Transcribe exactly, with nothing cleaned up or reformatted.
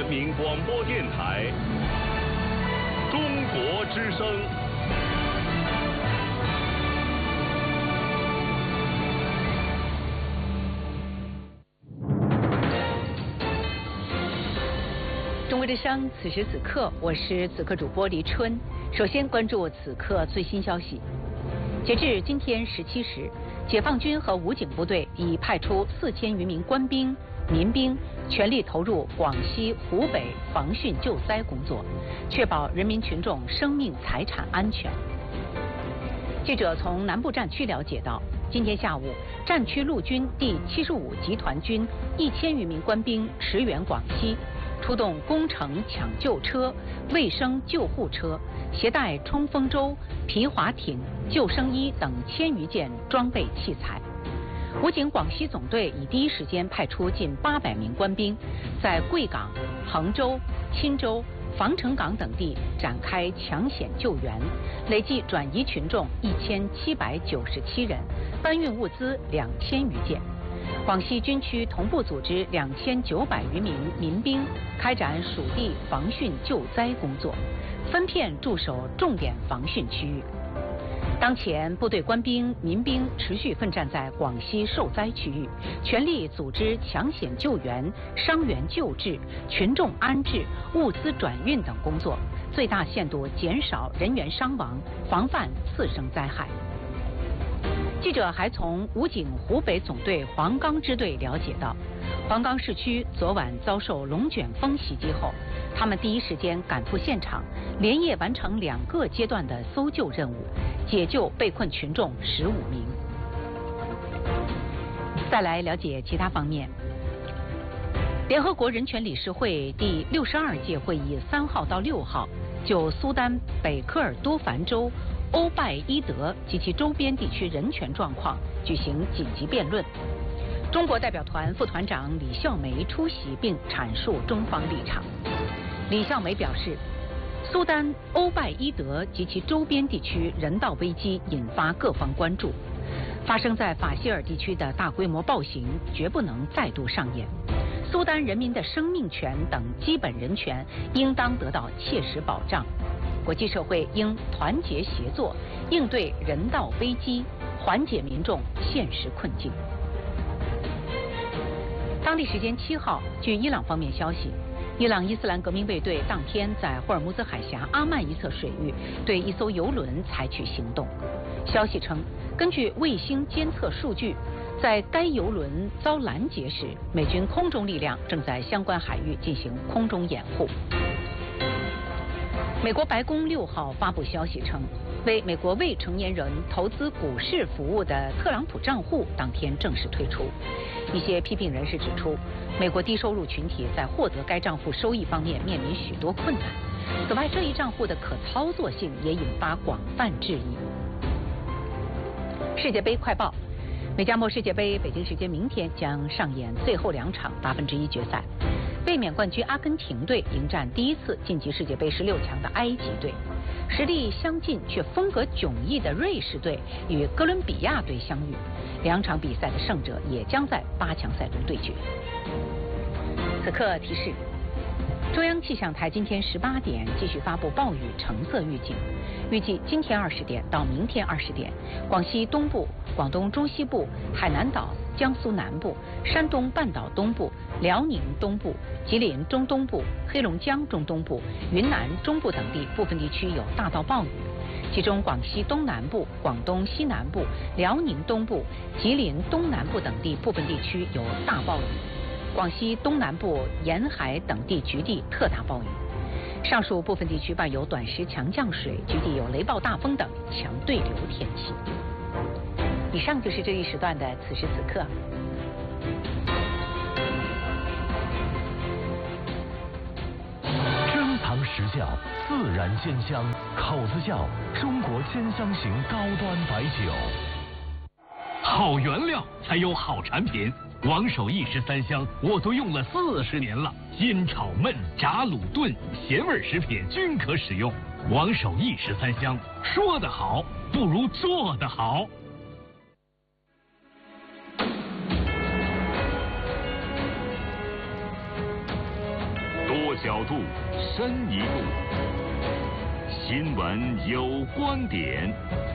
民广播电台中国之声。 中国之声，此时此刻，我是此刻主播黎春。首先关注此刻最新消息。截至今天十七时，解放军和武警部队已派出四千余名官兵、民兵，全力投入广西、湖北防汛救灾工作，确保人民群众生命财产安全。记者从南部战区了解到，今天下午，战区陆军第七十五集团军一千余名官兵驰援广西，出动工程抢救车、卫生救护车，携带冲锋舟、皮划艇、救生衣等千余件装备器材。武警广西总队已第一时间派出近八百名官兵，在贵港、衡州、钦州、防城港等地展开抢险救援，累计转移群众一千七百九十七人，搬运物资两千余件。广西军区同步组织两千九百余名民兵开展属地防汛救灾工作，分片驻守重点防汛区域。当前，部队官兵、民兵持续奋战在广西受灾区域，全力组织抢险救援、伤员救治、群众安置、物资转运等工作，最大限度减少人员伤亡，防范次生灾害。记者还从武警湖北总队黄冈支队了解到，黄冈市区昨晚遭受龙卷风袭击后，他们第一时间赶赴现场，连夜完成两个阶段的搜救任务，解救被困群众十五名。再来了解其他方面。联合国人权理事会第六十二届会议三号到六号就苏丹北科尔多凡州欧拜伊德及其周边地区人权状况举行紧急辩论。中国代表团副团长李孝梅出席并阐述中方立场。李孝梅表示，苏丹欧拜伊德及其周边地区人道危机引发各方关注，发生在法希尔地区的大规模暴行绝不能再度上演。苏丹人民的生命权等基本人权应当得到切实保障。国际社会应团结协作，应对人道危机，缓解民众现实困境。当地时间七号，据伊朗方面消息，伊朗伊斯兰革命卫队当天在霍尔木兹海峡阿曼一侧水域对一艘油轮采取行动。消息称，根据卫星监测数据，在该油轮遭拦截时，美军空中力量正在相关海域进行空中掩护。美国白宫六号发布消息称，为美国未成年人投资股市服务的特朗普账户当天正式推出。一些批评人士指出，美国低收入群体在获得该账户收益方面面临许多困难。此外，这一账户的可操作性也引发广泛质疑。世界杯快报：美加墨世界杯北京时间明天将上演最后两场八分之一决赛。卫冕冠军阿根廷队迎战第一次晋级世界杯十六强的埃及队，实力相近却风格迥异的瑞士队与哥伦比亚队相遇，两场比赛的胜者也将在八强赛中对决。此刻提示：中央气象台今天十八点继续发布暴雨橙色预警，预计今天二十点到明天二十点，广西东部、广东中西部、海南岛、江苏南部、山东半岛东部、辽宁东部、吉林中东部、黑龙江中东部、云南中部等地部分地区有大到暴雨，其中广西东南部、广东西南部、辽宁东部、吉林东南部等地部分地区有大暴雨，广西东南部沿海等地局地特大暴雨。上述部分地区伴有短时强降水，局地有雷暴大风等强对流天气。以上就是这一时段的此时此刻。 珍藏实窖，自然鲜香，口子窖，中国鲜香型高端白酒。 好原料才有好产品。王守义十三香我都用了四十年了，煎炒焖炸卤炖咸味食品均可使用。王守义十三香，说得好不如做得好。 多角度，深一步。新闻有观点。